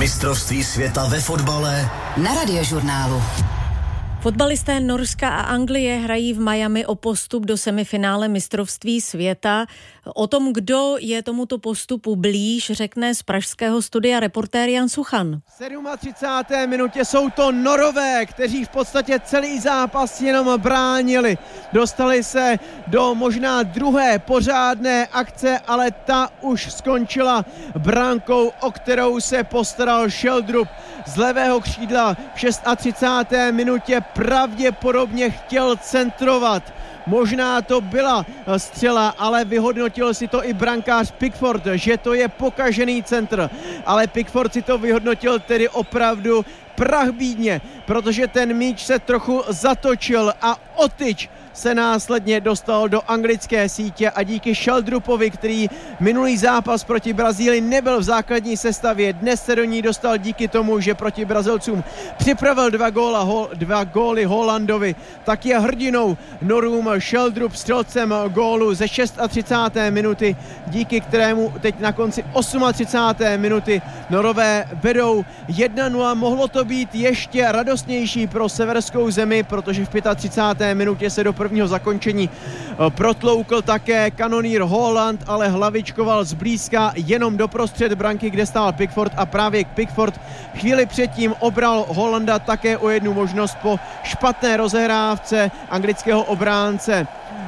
Mistrovství světa ve fotbale na Radiožurnálu. Fotbalisté Norska a Anglie hrají v Miami o postup do semifinále mistrovství světa. O tom, kdo je tomuto postupu blíž, řekne z pražského studia reportér Jan Suchan. V 37. minutě jsou to Norové, kteří v podstatě celý zápas jenom bránili. Dostali se do možná druhé pořádné akce, ale ta už skončila brankou, o kterou se postaral Sheldrup z levého křídla v 36. minutě. Pravděpodobně chtěl centrovat. Možná to byla střela, ale vyhodnotil si to i brankář Pickford, že to je pokažený centr. Ale Pickford si to vyhodnotil tedy opravdu prachbídně, protože ten míč se trochu zatočil a o tyč se následně dostal do anglické sítě a díky Sheldrupovi, který minulý zápas proti Brazílii nebyl v základní sestavě, dnes se do ní dostal díky tomu, že proti Brazilcům připravil dva góly Haalandovi, tak je hrdinou Norům Sheldrup, střelcem gólu ze 36. minuty, díky kterému teď na konci 38. minuty Norové vedou 1-0. Mohlo to být ještě radostnější pro severskou zemi, protože v 35. minutě se do prvního zakončení protloukl také kanonýr Haaland, ale hlavičkoval zblízka jenom doprostřed branky, kde stál Pickford, a právě Pickford chvíli předtím obral Haalanda také o jednu možnost po špatné rozehrávce anglického obránce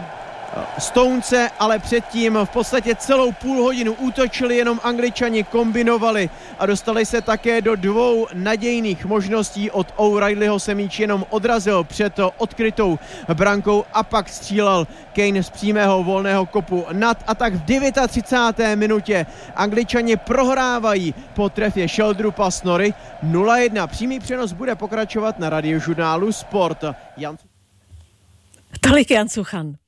Stonese, ale předtím v podstatě celou půl hodinu útočili jenom Angličani, kombinovali a dostali se také do dvou nadějných možností. Od O'Reillyho se míč jenom odrazil před odkrytou brankou a pak střílel Kane z přímého volného kopu nad, a tak v 39. minutě Angličani prohrávají po trefě Sheldrupa s Nory 0-1. Přímý přenos bude pokračovat na Radiožurnálu Sport. Tolik Jan Suchan.